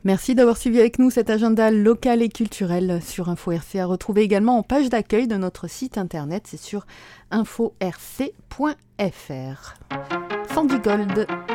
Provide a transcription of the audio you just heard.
Merci d'avoir suivi avec nous cet agenda local et culturel sur Info RC, à retrouver également en page d'accueil de notre site internet, c'est sur info-rc.fr. Sandy Gold.